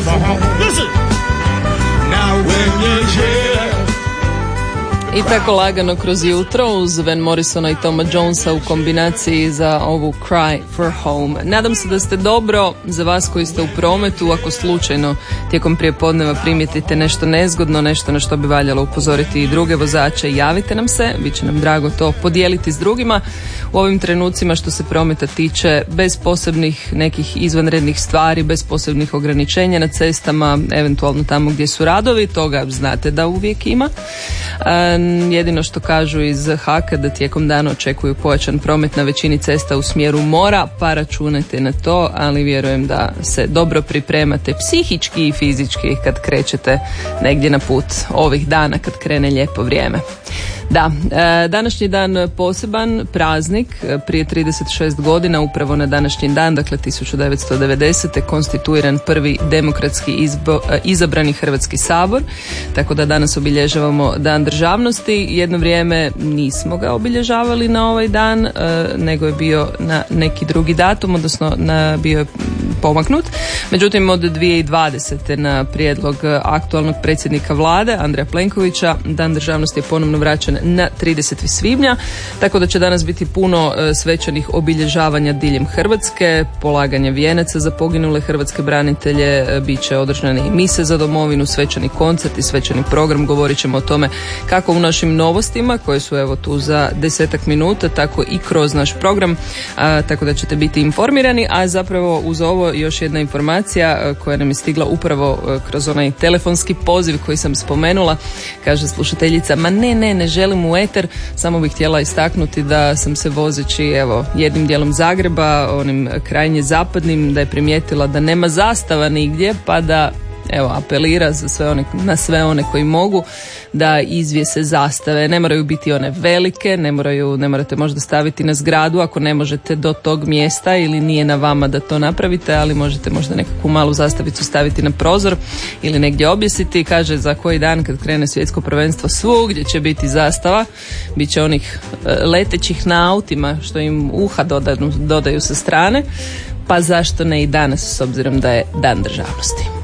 Listen. Now when you're here. I tako lagano kroz jutro uz Van Morrisona i Toma Jonesa u kombinaciji za ovu Cry for Home. Nadam se da ste dobro. Za vas koji ste u prometu, ako slučajno tijekom prijepodneva primijetite nešto nezgodno, nešto na što bi valjalo upozoriti i druge vozače, javite nam se, bit će nam drago to podijeliti s drugima. U ovim trenucima što se prometa tiče, bez posebnih nekih izvanrednih stvari, bez posebnih ograničenja na cestama, eventualno tamo gdje su radovi, toga znate da uvijek ima. Jedino što kažu iz HAK-a da tijekom dana očekuju pojačan promet na većini cesta u smjeru mora, pa računajte na to, ali vjerujem da se dobro pripremate psihički i fizički kad krećete negdje na put ovih dana kad krene lijepo vrijeme. Da, današnji dan poseban, praznik, prije 36 godina upravo na današnji dan, dakle 1990. konstituiran prvi demokratski izabrani Hrvatski sabor, tako da danas obilježavamo Dan državnosti. Jedno vrijeme nismo ga obilježavali na ovaj dan, nego je bio na neki drugi datum, odnosno bio je pomaknut. Međutim, od 2020. na prijedlog aktualnog predsjednika vlade Andreja Plenkovića Dan državnosti je ponovno vraćen na 30. svibnja, tako da će danas biti puno svečanih obilježavanja diljem Hrvatske, polaganje vijenaca za poginule hrvatske branitelje, bit će održane i mise za domovinu, svečani koncert i svečani program. Govorit ćemo o tome kako u našim novostima koje su evo tu za 10 minuta, tako i kroz naš program, tako da ćete biti informirani. A zapravo uz ovo još jedna informacija koja nam je stigla upravo kroz onaj telefonski poziv koji sam spomenula. Kaže slušateljica, ma ne želim u eter, samo bih htjela istaknuti da sam se vozeći jednim dijelom Zagreba, onim krajnje zapadnim, da je primijetila da nema zastava nigdje, pa da apelira na sve one koji mogu da izvjese zastave. Ne moraju biti one velike, ne morate možda staviti na zgradu ako ne možete do tog mjesta ili nije na vama da to napravite, ali možete možda nekakvu malu zastavicu staviti na prozor ili negdje objesiti. Kaže za koji dan kad krene svjetsko prvenstvo svugdje će biti zastava, bit će onih letećih na autima što im uha dodaju sa strane, pa zašto ne i danas s obzirom da je Dan državnosti.